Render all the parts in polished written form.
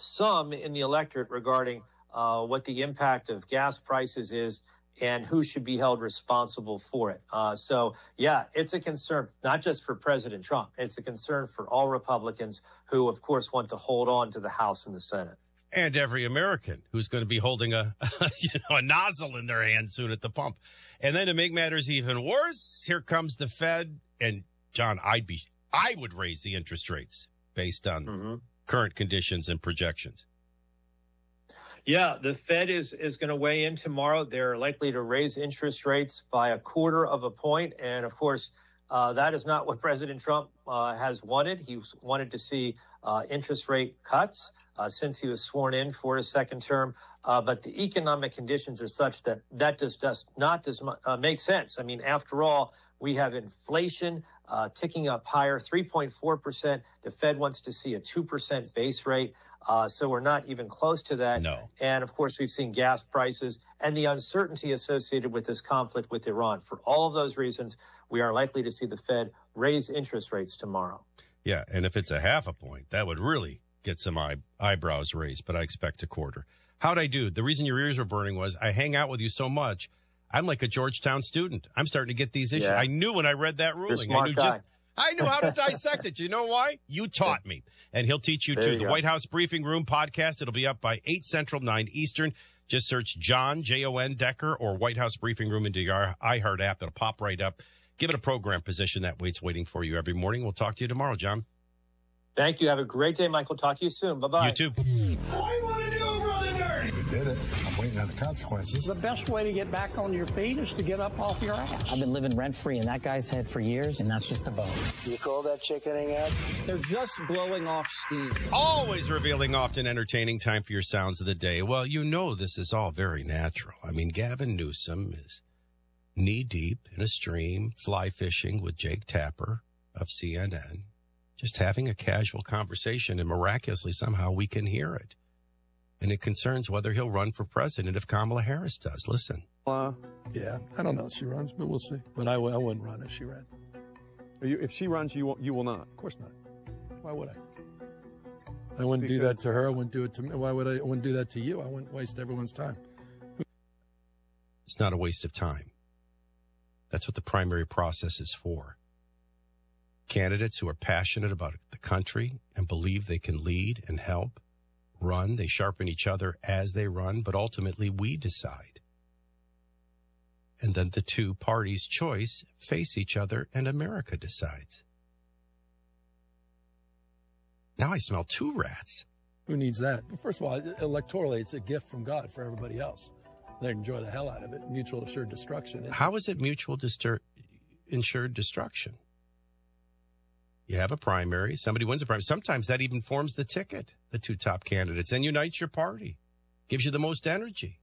some in the electorate regarding what the impact of gas prices is and who should be held responsible for it. It's a concern, not just for President Trump. It's a concern for all Republicans who, of course, want to hold on to the House and the Senate. And every American who's going to be holding a nozzle in their hand soon at the pump. And then to make matters even worse, here comes the Fed. And, John, I would raise the interest rates based on current conditions and projections. Yeah, the Fed is going to weigh in tomorrow. They're likely to raise interest rates by 1/4 of a point. And, of course, that is not what President Trump has wanted. He wanted to see interest rate cuts since he was sworn in for his second term. But the economic conditions are such that just does not make sense. I mean, after all, we have inflation ticking up higher, 3.4%. The Fed wants to see a 2% base rate. So we're not even close to that. No. And, of course, we've seen gas prices and the uncertainty associated with this conflict with Iran. For all of those reasons, we are likely to see the Fed raise interest rates tomorrow. Yeah, and if it's 1/2 point, that would really get some eyebrows raised, but I expect 1/4. How'd I do? The reason your ears were burning was I hang out with you so much. I'm like a Georgetown student. I'm starting to get these issues. Yeah. I knew when I read that ruling. I knew how to dissect it. You know why? You taught me. And he'll teach you too. The White House Briefing Room podcast. It'll be up by 8 Central, 9 Eastern. Just search John, Jon Decker, or White House Briefing Room into your iHeart app. It'll pop right up. Give it a program position. That way it's waiting for you every morning. We'll talk to you tomorrow, John. Thank you. Have a great day, Michael. Talk to you soon. Bye-bye. You too. What do you want to do, brother nerd? We did it. I'm waiting on the consequences. The best way to get back on your feet is to get up off your ass. I've been living rent-free in that guy's head for years, and that's just a bone. You call that chickening out? They're just blowing off steam. Always revealing, often entertaining. Time for your sounds of the day. Well, you know this is all very natural. I mean, Gavin Newsom is knee-deep in a stream, fly fishing with Jake Tapper of CNN, just having a casual conversation, and miraculously somehow we can hear it. And it concerns whether he'll run for president if Kamala Harris does. Listen. Yeah, I don't know if she runs, but we'll see. But I wouldn't run if she ran. If she runs, you will not? Of course not. Why would I? I wouldn't do that to her. I wouldn't do it to me. Why would I? I wouldn't do that to you. I wouldn't waste everyone's time. It's not a waste of time. That's what the primary process is for. Candidates who are passionate about the country and believe they can lead and help run. They sharpen each other as they run, but ultimately we decide. And then the two parties' choice face each other and America decides. Now I smell 2 rats. Who needs that? Well, first of all, electorally, it's a gift from God for everybody else. They enjoy the hell out of it. Mutual assured destruction. How is it mutual insured destruction? You have a primary. Somebody wins a primary. Sometimes that even forms the ticket, the 2 top candidates, and unites your party. Gives you the most energy.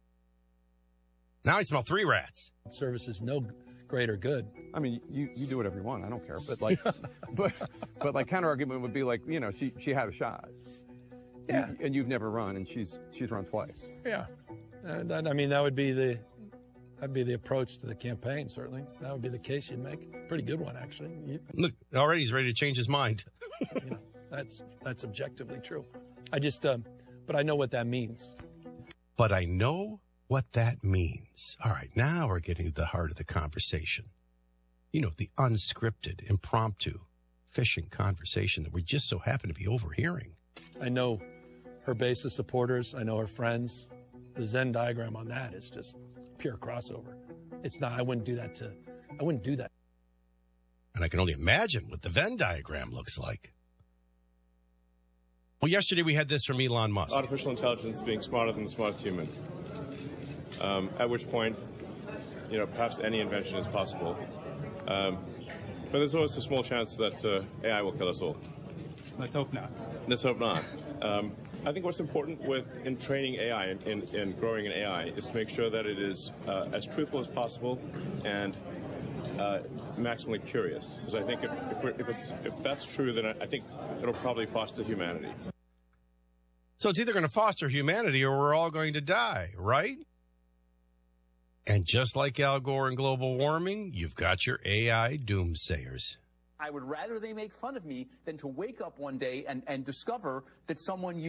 Now I smell 3 rats. Service is no greater good. I mean, you do whatever you want. I don't care. But like, but like counter argument would be like, she had a shot. Yeah. And you've never run, and she's run twice. Yeah. I mean, that'd be the approach to the campaign, certainly. That would be the case you'd make. Pretty good one, actually. Look, already he's ready to change his mind. That's objectively true. But I know what that means. But I know what that means. All right, now we're getting to the heart of the conversation. The unscripted, impromptu, fishing conversation that we just so happen to be overhearing. I know her base of supporters. I know her friends. The Venn diagram on that is just pure crossover. It's not, I wouldn't do that. And I can only imagine what the Venn diagram looks like. Well, yesterday we had this from Elon Musk. Artificial intelligence being smarter than the smartest human. At which point, perhaps any invention is possible. But there's always a small chance that AI will kill us all. Let's hope not. Let's hope not. I think what's important in training AI and in growing an AI is to make sure that it is as truthful as possible and maximally curious. Because I think if that's true, then I think it'll probably foster humanity. So it's either going to foster humanity or we're all going to die, right? And just like Al Gore and global warming, you've got your AI doomsayers. I would rather they make fun of me than to wake up one day and discover that someone